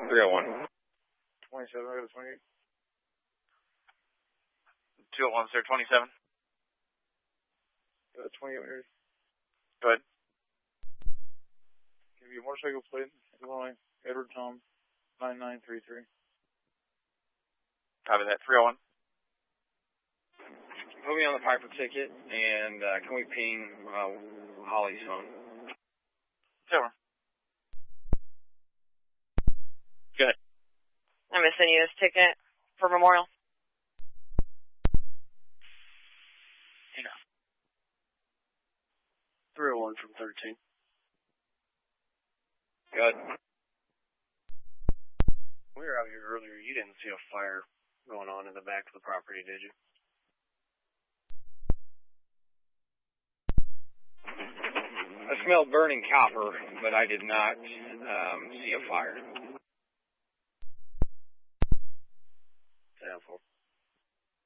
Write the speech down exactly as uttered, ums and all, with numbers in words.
three oh one. twenty-seven, I got a twenty-eight. two oh one, sir, twenty-seven. Got a twenty-eight here. Go ahead. Give you a motorcycle plate, Illinois, Edward Tom, nine nine three three. Copy that, three oh one. Put me on the Piper ticket, and uh, can we ping uh, Holly's phone? Sure. Good. I'm going to send you this ticket for Memorial. Yeah. three oh one from thirteen. Good. We were out here earlier. You didn't see a fire going on in the back of the property, did you? I smelled burning copper, but I did not um, see a fire.